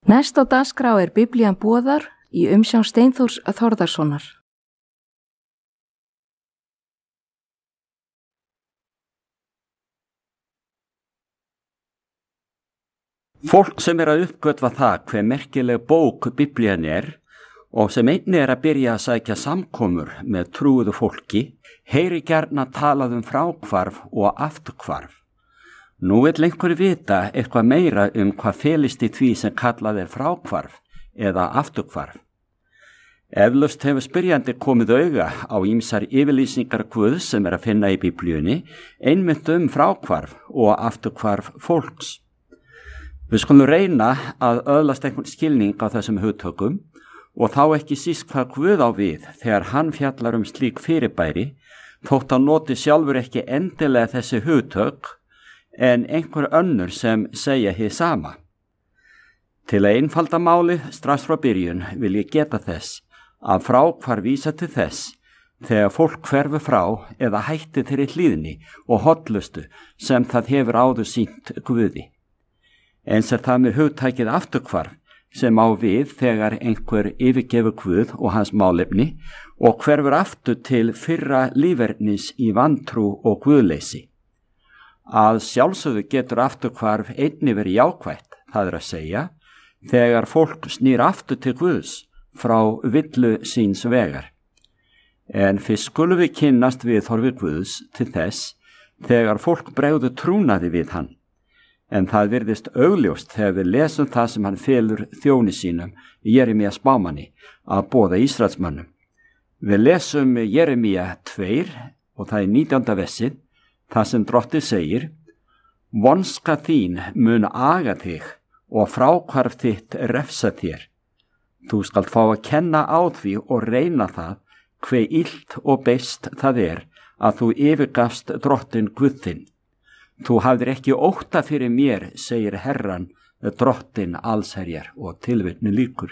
Næst á dagskrá Biblían boðar í umsjón Steinþórs Þórðarsonar. Fólk sem að uppgötva það hve merkileg bók Biblían og sem einnig að byrja að sækja samkomur með trúuðu fólki, heyri gjarna talað fráhvarf og afturhvarf. Nú vill einhver vita eitthvað meira hvað felist í því sem kallað fráhvarf eða afturhvarf. Eflaust hefur spyrjandi komið auga á ýmsar yfirlýsingar Guðs sem að finna í Biblíunni, einmitt fráhvarf og afturhvarf fólks. Við skulum reyna að öðlast einhvern skilning á þessum hugtökum og þá ekki síst hvað Guð á við þegar hann fjallar slík fyrirbæri, þótt hann noti sjálfur ekki endilega þessi hugtök en einhver önnur sem segja hið sama. Til að einfalda málið strax frá byrjun vil ég geta þess að fráhvarf vísa til þess þegar fólk hverfur frá eða hætti þeirri hlýðni og hollustu sem það hefur áður sýnt Guði. Eins það með hugtækið afturhvarf sem á við þegar einhver yfirgefur Guð og hans málefni og hverfur aftur til fyrra lífernis í vantrú og guðleysi. Að sjálfsögðu getur afturhvarf einnig verið jákvætt, það að segja, þegar fólk snýr aftur til Guðs frá villu síns vegar. En fyrst skulum við kynnast viðhorfi Guðs til þess þegar fólk bregður trúnaði við hann. En það virðist augljóst þegar við lesum það sem hann felur þjóni sínum, Jeremía spámanni, að boða Ísraelsmönnum. Við lesum Jeremía 2 og það 19. versið, það sem Drottinn segir: Vonska þín mun aga þig og fráhvarf þitt refsa þér. Þú skalt fá að kenna á því og reyna það hve illt og beist það að þú yfirgafst Drottinn Guð þinn. Þú hafðir ekki ótta fyrir mér, segir Herran, Drottinn allsherjar, og tilvitnu lýkur.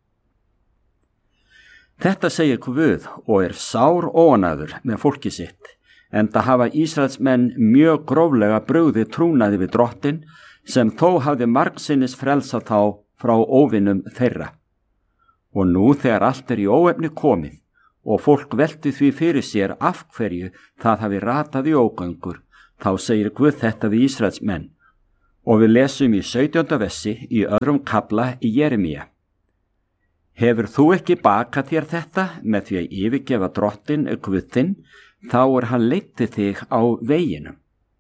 Þetta segir Guð og sár óánægður með fólki sitt, enda hafa Ísraelsmenn mjög gróflega brugðið trúnaði við Drottinn sem þó hafði margsinnis frelsað þá frá óvinum þeirra. Og nú þegar allt í óefni komið og fólk velti því fyrir sér af hverju það hafi ratað í ógöngur, þá segir Guð þetta við Ísraelsmenn og við lesum í 17. versi í öðrum kafla í Jeremía. Hefur þú ekki bakað þér þetta með því að yfirgefa Drottinn Guð þinn, þá hann leiddi þig á veginum.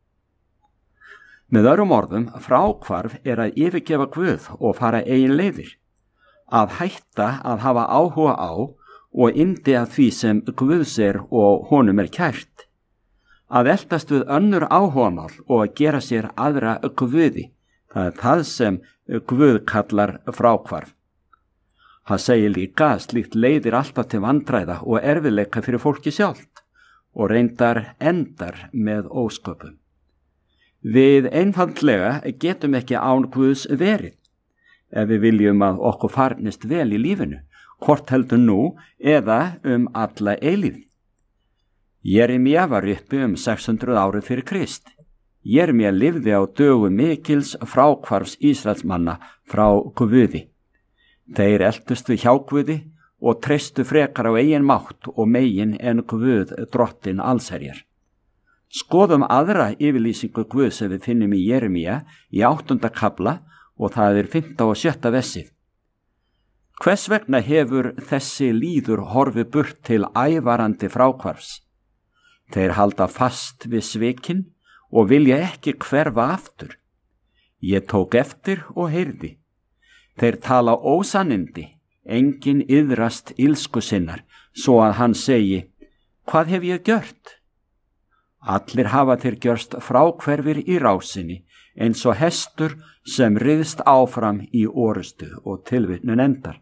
Með öðrum orðum, fráhvarf að yfirgefa Guð og fara eigin leiðir, að hætta að hafa áhuga á og yndi að því sem Guðs og honum kært, að eltast við önnur áhugamál og að gera sér aðra guði, það sem Guð kallar fráhvarf. Hann segir líka að slíkt leiðir alltaf til vandræða og erfiðleika fyrir fólki sjálft og reyndar endar með ósköpum. Við einfaldlega getum ekki án Guðs verið, ef við viljum að okkur farnist vel í lífinu, hvort heldur nú eða alla eilífð. Jeremía var uppi 600 ári fyrir Krist. Jeremía lifði á dögum mikils fráhvarfs Ísraelsmanna frá Guði. Þeir eltust við hjá Guði og treystu frekar á eigin mátt og megin en Guð Drottinn allsherjar. Skoðum aðra yfirlýsingu Guðs sem við finnum í Jeremía í 8. kafla og það 5. og 7. versið. Hvers vegna hefur þessi líður horfið burt til ævarandi fráhvarfs? Þeir halda fast við svikin og vilja ekki hverfa aftur. Ég tók eftir og heyrði. Þeir tala ósannindi, enginn iðrast ilsku sinnar, svo að hann segi: Hvað hef ég gjört? Allir hafa þeir gjörst fráhverfir í rásinni, eins og hestur sem riðst áfram í orustu, og tilvitnun endar.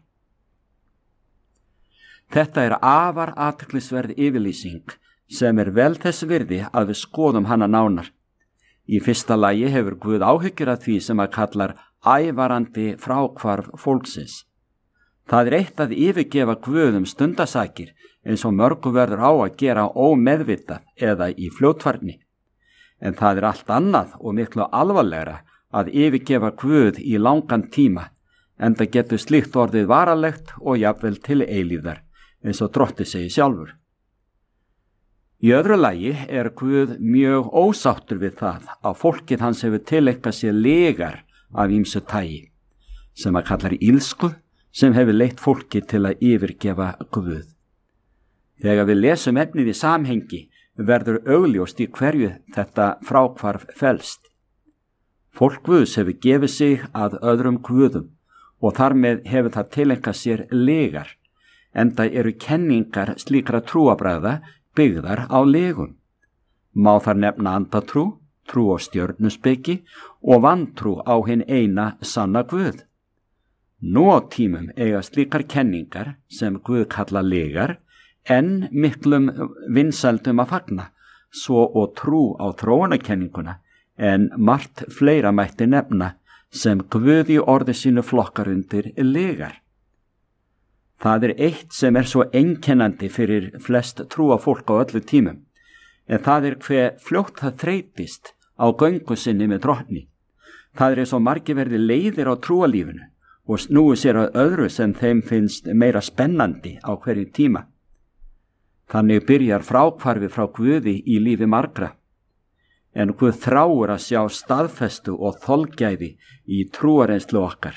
Þetta afar athyglisverð yfirlýsing sem vel þess virði að við skoðum hana nánar. Í fyrsta lagi hefur Guð áhyggjur af því sem kallar ævarandi fráhvarf fólksins. Það eitt að yfirgefa Guð stundasakir eins og mörgu verður á að gera ómeðvitað eða í fljótfærni. En það allt annað og miklu alvarlegra að yfirgefa Guð í langan tíma, enda getur slíkt orðið varalegt og jafnvel til eilífðar, eins og Drottinn segir sjálfur. Í öðru lagi Guð mjög ósáttur við það að fólkið hans hefur tileinkað sér legar af ýmsu tagi, sem hann kallar ilsku, sem hefur leitt fólki til að yfirgefa Guð. Þegar við lesum efnið í samhengi verður augljóst í hverju þetta fráhvarf felst. Fólk Guðs hefur gefið sig að öðrum guðum og þar með hefur það tileinkað sér legar, enda eru kenningar slíkra trúarbragða byggðar á legum. Má þar nefna andatrú, trú á stjörnuspeki og vantrú á hinn eina sanna Guð. Nú á tímum eiga slíkar kenningar sem Guð kalla legar en miklum vinsældum að fagna, svo og trú á þróunarkenninguna, en margt fleira mætti nefna sem Guð í orði sínu flokkar undir legar. Það eitt sem svo einkennandi fyrir flest trúa fólk á öllu tímum, en það hve fljótt það þreytist á göngu sinni með Drottni. Það svo margir verði leiðir á trúalífinu og snúi sér að öðru sem þeim finnst meira spennandi á hverju tíma. Þannig byrjar fráhvarfi frá Guði í lífi margra. En Guð þráir að sjá staðfestu og þolgæði í trúarreynslu okkar.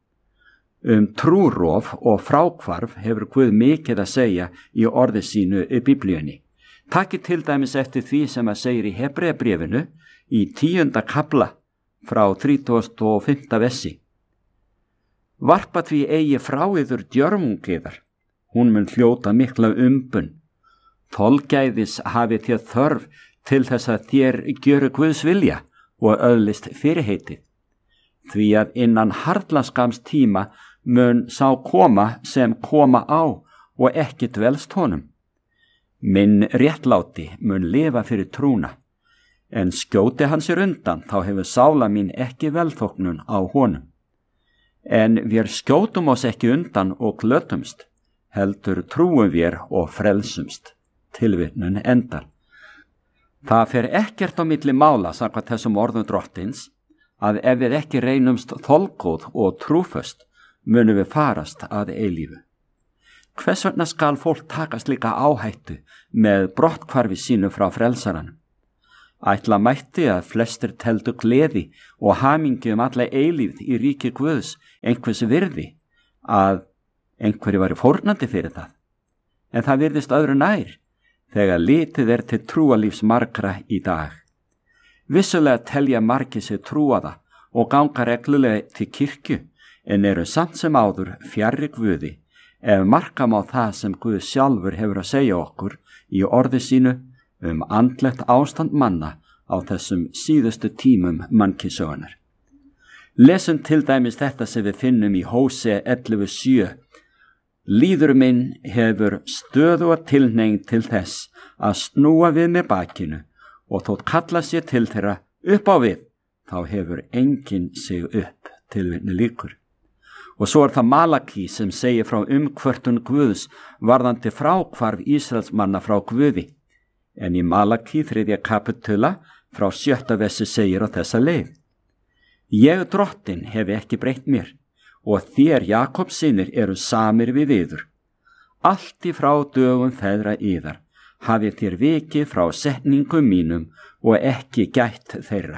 Trúrof og fráhvarf hefur Guð mikið að segja í orði sínu í Biblíunni. Takið til dæmis eftir því sem að segir í Hebreabréfinu í 10. kafla frá 35. versi. Varpa því eigi frá yður djörfungiðar, hún mun hljóta mikla umbun. Þolgæðis hafið þér þörf til þess að þér gjöru Guðs vilja og öðlist fyrirheitið. Því að innan harðlaskams tíma mun sá koma sem koma á og ekki dvelst honum. Minn réttláti mun lifa fyrir trúna, en skjóti hann sér undan þá hefur sála mín ekki velþóknun á honum. En við skjótum oss ekki undan og glötumst, heldur trúum við og frelsumst. Tilvitnun endar. Það fer ekkert á milli mála samkvæmt þessum orðum Drottins að ef við ekki reynumst þolgóð og trúföst munum við farast að eilífu. Hvers vegna skal fólk taka slíka áhættu með brotthvarfi sínu frá frelsaranum? Ætla mætti að flestir teldu gleði og hamingju alla eilífð í ríki Guðs einhvers virði að einhverju væri fórnandi fyrir það. En það virðist öðru nær þegar litið til trúalífs margra í dag. Vissulega telja margir sig trúaða og ganga reglulega til kirkju, en eru samt sem áður fjarri Guði, ef marka má það sem Guð sjálfur hefur að segja okkur í orði sínu andlegt ástand manna á þessum síðustu tímum mannkynssögunnar. Lesum til dæmis þetta sem við finnum í Hósea 11:7. Líður minn hefur stöðuga tilhneiging til þess að snúa við með bakinu og þótt kalla sér til þeirra upp á við, þá hefur enginn sig upp. Tilvitnun lýkur. Og svo það Malaki sem segir frá umkvörtun Guðs varðandi fráhvarf Ísraelsmanna frá Guði. En í Malaki 3. kapitula frá 7. versi segir á þessa leið. Ég Drottinn hef ekki breytt mér, og þér Jakobs synir eru samir við yður. Allt í frá dögum feðra yðar hafið þér vikið frá setningum mínum og ekki gætt þeirra.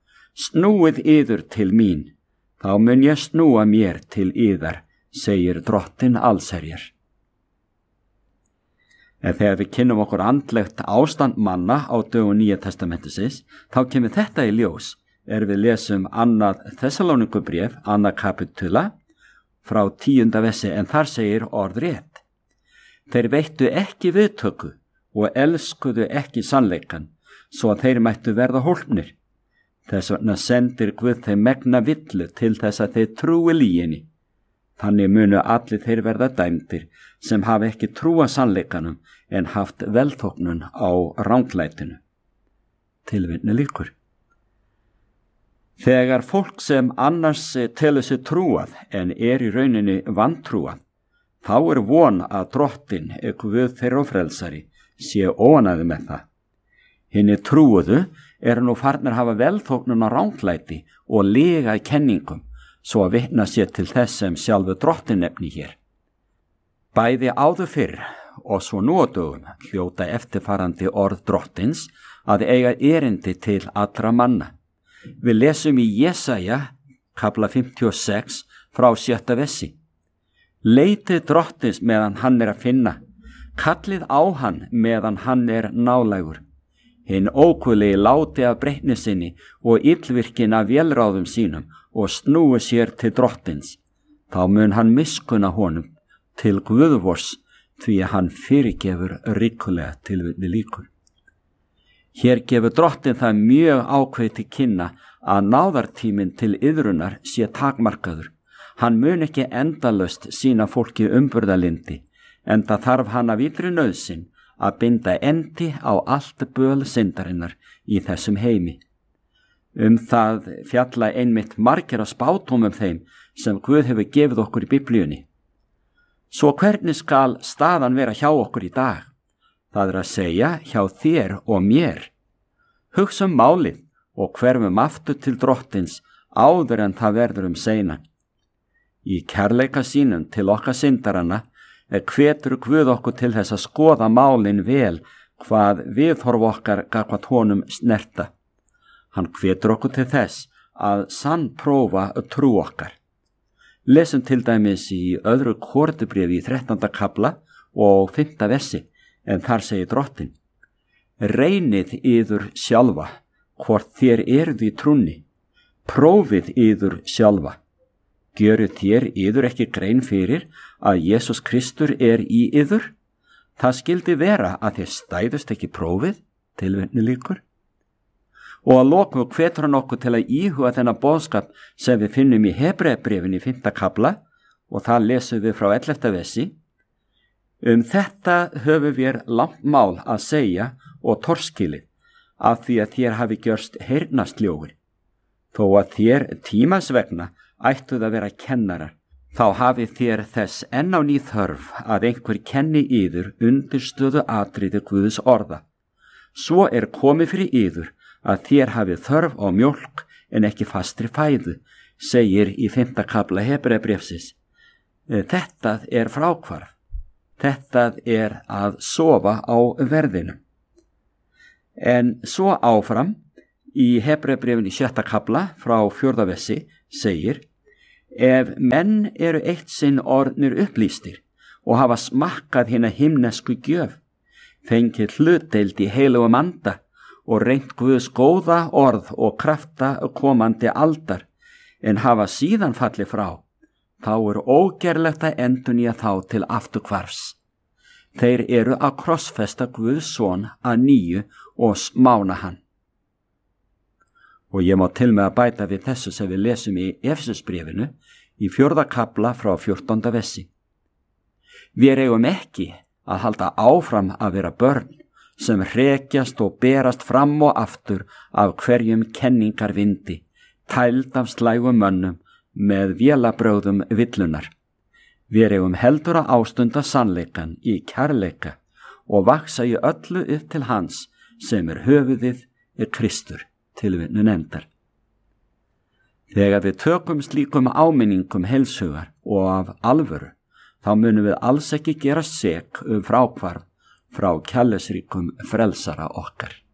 Snúið yður til mín, þá mun ég snúa mér til yðar, segir Drottinn allsherjar. En þegar við kynnum okkur andlegt ástand manna á dögum Nýja testamentisins, þá kemur þetta í ljós. Við lesum 2. Þessalónikubréf, 2. kapitula, frá 10. versi, en þar segir orðrétt. Þeir veittu ekki viðtöku og elskuðu ekki sannleikan, svo að þeir mættu verða hólpnir. Þess vegna sendir Guð þeim megna villu til þess að þeir trúi lyginni. Þannig munu allir þeir verða dæmdir sem hafa ekki trúa sannleikanum en haft velþóknun á ranglætinu. Tilvitnun lýkur. Þegar fólk sem annars telur sig trúað en í rauninni vantrúað, þá von að Drottinn, Guð þeirra og frelsari, sé óánægður með það. Hinir trúuðu nú farnir hafa velþóknun á ranglæti og lega í kenningum, svo að vitna sér til þess sem sjálfu drottin nefni hér. Bæði áður fyrr og svo nú á dögum hljóta eftirfarandi orð drottins að eiga erindi til allra manna. Við lesum í Jesaja, kafla 56 frá 7. versi. Leitið drottins meðan hann er að finna, kallið á hann meðan hann er nálægur. Hinn óguðlegi láti af breytni sinni og illvirkin af vélráðum sínum og snúi sér til drottins. Þá mun hann miskunna honum til Guðvors, því að hann fyrirgefur ríkulega tilvitni líkur. Hér gefur drottin það mjög ákveðið til kynna að náðartíminn til iðrunar sé takmarkaður. Hann mun ekki endalaust sína fólki umburðarlyndi, enda þarf hann af illri nauðsyn að binda endi á allt böl syndarinnar í þessum heimi. Það fjalla einmitt margir af spádómum þeim sem Guð hefur gefið okkur í Biblíunni. Svo hvernig skal staðan vera hjá okkur í dag? Það er að segja hjá þér og mér. Hugsum málið og hverfum aftur til drottins áður en það verður seinan. Í kærleika sínum til okkar syndaranna hvetur Guð okkur til þess að skoða málin vel hvað viðhorf okkar gagnvart honum snerta. Hann hvetur okkur til þess að sannprófa trú okkar. Lesum til dæmis í öðru Korintubréfi í 13. kafla og 5. versi, en þar segir drottin: Reynið yður sjálfa, hvort þér eruð í trúnni, prófið yður sjálfa. Gjöruð þér yður ekki grein fyrir að Jesús Kristur er í yður? Það skildi vera að þér stæðust ekki prófið, tilvitni líkur. Og að lokum hvetur hann okkur til að íhuga þennan boðskap sem við finnum í Hebreabréfinu í 5. kafla, og það lesum við frá 11. versi. Þetta höfum við langt mál að segja og torskilið, af því að þér hafi gjörst heyrnarsljóir. Þó að þér tímans vegna ættuð að vera kennarar, þá hafi þér þess enn á ný þörf að einhver kenni yður undirstöðu atriði Guðs orða. Svo er komið fyrir yður að þér hafi þörf á mjólk en ekki fastri fæðu, segir í 5. kafla Hebreabréfsins. Þetta er fráhvarf. Þetta er að sofa á verðinu. En svo áfram í Hebreabréfinu í 6. kafla frá 4. versi segir: Ef menn eru eitt sinn orðnir upplýstir og hafa smakkað hina himnesku gjöf, fengið hlutdeild í heilugum anda og reynt Guðs góða orð og krafta komandi aldar, en hafa síðan fallið frá, þá er ógerlegt að endurnýja þá til afturhvarfs. Þeir eru að krossfesta Guðs son að nýju og smána hann. Og ég má til með að bæta við þessu sem við lesum í Efesusbréfinu í 4. kafla frá 14. versi. Við eigum ekki að halda áfram að vera börn sem hrekjast og berast fram og aftur af hverjum kenningarvindi, tæld af slægum mönnum með vélabrögðum villunar. Við eigum heldur að ástunda sannleikan í kærleika og vaksa í öllu upp til hans sem er höfuðið Kristur, tilvitnun endar. Þegar við tökum slíkum áminningum heilshugar og af alvöru, þá munum við alls ekki gera sek fráhvarf frá kærleiksríkum frelsara okkar.